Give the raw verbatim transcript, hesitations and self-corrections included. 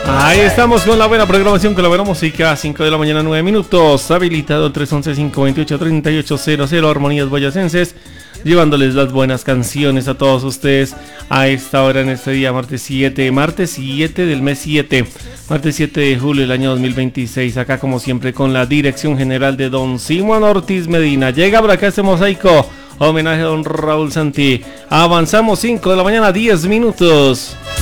Ahí estamos con la buena programación, con la buena música. cinco de la mañana, nueve minutos. Habilitado el tres once, cinco veintiocho, treinta y ocho cero cero. Armonías boyacenses, llevándoles las buenas canciones a todos ustedes a esta hora en este día, martes siete, martes siete del mes siete, martes siete de julio del año dos mil veintiséis. Acá como siempre con la dirección general de don Simón Ortiz Medina. Llega por acá este mosaico, homenaje a don Raúl Santi. Avanzamos cinco de la mañana, diez minutos.